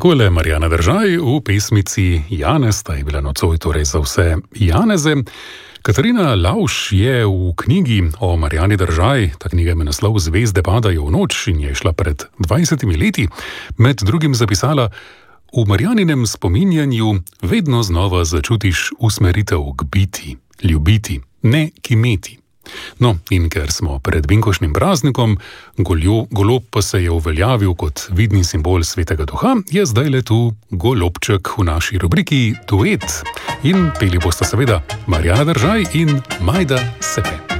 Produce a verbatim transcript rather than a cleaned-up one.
Takole Marjana Držaj v pesmici Janez, ta je bila nocoj torej za vse Janeze. Katarina Lauš je v knjigi o Marjani Držaj, ta knjiga ima naslov Zvezde padajo v noč in je šla pred dvajsetimi leti, med drugim zapisala: v Marjaninem spominjanju vedno znova začutiš usmeritev k biti, ljubiti, ne k imeti. No, in ker smo pred binkošnim praznikom, goljo, golob pa se je uveljavil kot vidni simbol svetega duha, je zdaj le tu golobček v naši rubriki Duet. In peli bosta seveda Marjana Držaj in Majda Sepe.